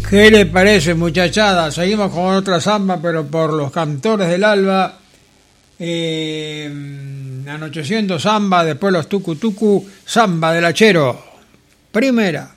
¿Qué le parece, muchachada? Seguimos con otra samba, pero por los cantores del alba. Anocheciendo samba, después los tucu tucu, samba del hachero. Primera.